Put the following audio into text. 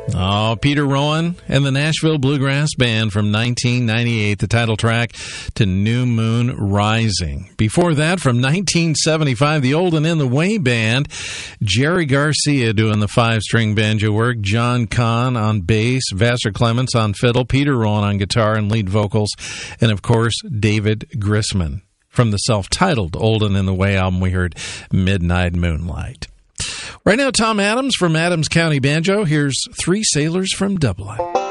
Oh, Peter Rowan and the Nashville Bluegrass Band from 1998, the title track to New Moon Rising. Before that, from 1975, the Old and In the Way Band, Jerry Garcia doing the 5-string banjo work, John Kahn on bass, Vassar Clements on fiddle, Peter Rowan on guitar and lead vocals, and of course, David Grisman. From the self-titled Old and In the Way album, we heard Midnight Moonlight. Right now, Tom Adams from Adams County Banjo. Here's Three Sailors from Dublin.